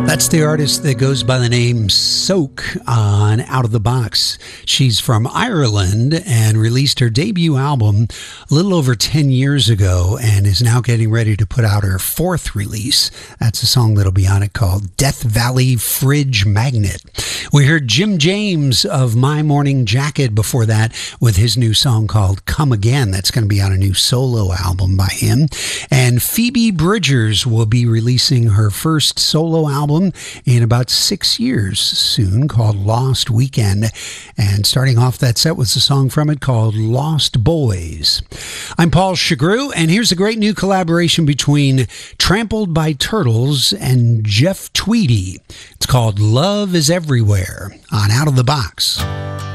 That's the artist that goes by the name Soak on Out of the Box. She's from Ireland and released her debut album a little over 10 years ago and is now getting ready to put out her fourth release. That's a song that'll be on it called Death Valley Fridge Magnet. We heard Jim James of My Morning Jacket before that with his new song called Come Again. That's going to be on a new solo album by him. And Phoebe Bridgers will be releasing her first solo album in about 6 years soon, called Lost Weekend. And starting off that set was a song from it called Lost Boys. I'm Paul Chagru, and here's a great new collaboration between Trampled by Turtles and Jeff Tweedy. It's called Love is Everywhere on Out of the Box.